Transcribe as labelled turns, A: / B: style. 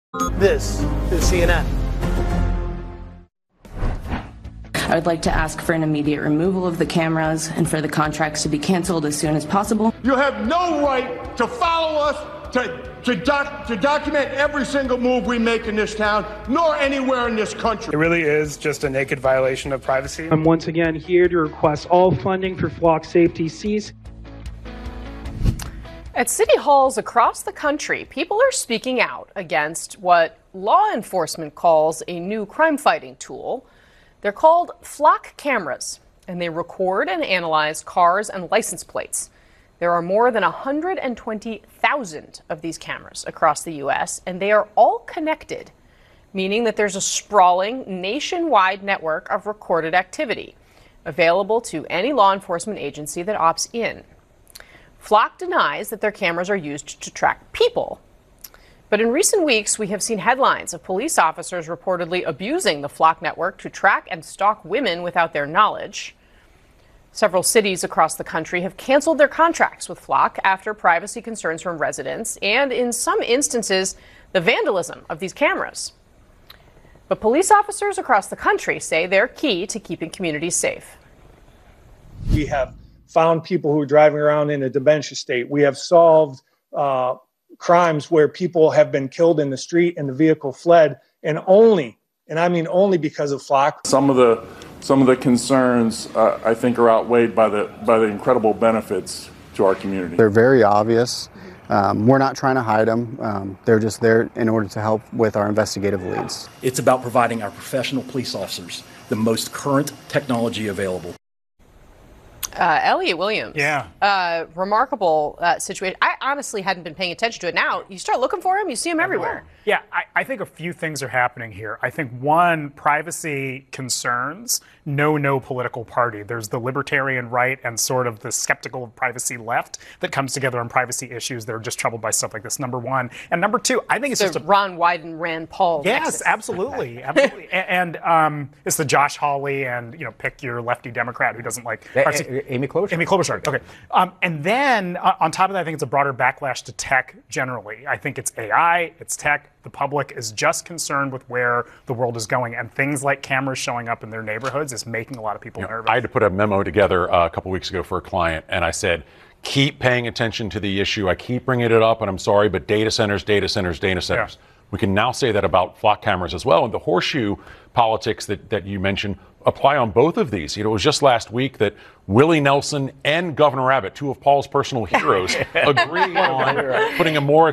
A: This is CNN.
B: I would like to ask for an immediate removal of the cameras and for the contracts to be canceled as soon as possible.
C: You have no right to follow us, to document every single move we make in this town, nor anywhere in this country.
D: It really is just a naked violation of privacy.
E: I'm once again here to request all funding for flock safety cease.
F: At city halls across the country, people are speaking out against what law enforcement calls a new crime-fighting tool. They're called flock cameras, and they record and analyze cars and license plates. There are more than 120,000 of these cameras across the U.S., and they are all connected, meaning that there's a sprawling nationwide network of recorded activity available to any law enforcement agency that opts in. Flock denies that their cameras are used to track people. But in recent weeks, we have seen headlines of police officers reportedly abusing the Flock network to track and stalk women without their knowledge. Several cities across the country have canceled their contracts with Flock after privacy concerns from residents and, in some instances, the vandalism of these cameras. But police officers across the country say they're key to keeping communities safe.
G: We have found people who are driving around in a dementia state. We have solved crimes where people have been killed in the street and the vehicle fled, and I mean only because of Flock.
H: Some of the concerns I think are outweighed by the incredible benefits to our community.
I: They're very obvious. We're not trying to hide them. They're just there in order to help with our investigative leads.
J: It's about providing our professional police officers the most current technology available.
F: Elliot Williams.
D: Yeah.
F: Remarkable situation. I honestly hadn't been paying attention to it. Now, you start looking for him, you see him everywhere.
D: Yeah, I think a few things are happening here. I think, one, privacy concerns know no political party. There's the libertarian right and sort of the skeptical of privacy left that comes together on privacy issues that are just troubled by stuff like this, number one. And number two, I think it's just
F: Ron Wyden, Rand Paul.
D: Yes,
F: nexus.
D: Absolutely. And it's the Josh Hawley and, pick your lefty Democrat who doesn't like...
K: Amy Klobuchar.
D: Amy Klobuchar, okay. And then, on top of that, I think it's a broader backlash to tech generally. I think it's AI, it's tech. The public is just concerned with where the world is going, and things like cameras showing up in their neighborhoods is making a lot of people nervous.
K: I had to put a memo together a couple weeks ago for a client, and I said, keep paying attention to the issue. I keep bringing it up, and I'm sorry, but data centers. Yeah. We can now say that about flock cameras as well. And the horseshoe politics that you mentioned apply on both of these. It was just last week that Willie Nelson and Governor Abbott, two of Paul's personal heroes, agree on putting a more